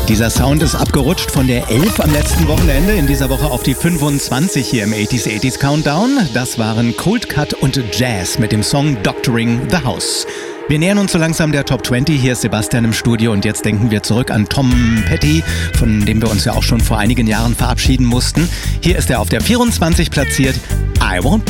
Dieser Sound ist abgerutscht von der 11 am letzten Wochenende, in dieser Woche auf die 25 hier im 80s Countdown. Das waren Cold Cut und Jazz mit dem Song Doctoring the House. Wir nähern uns so langsam der Top 20. Hier ist Sebastian im Studio und jetzt denken wir zurück an Tom Petty, von dem wir uns ja auch schon vor einigen Jahren verabschieden mussten. Hier ist er auf der 24 platziert. I Won't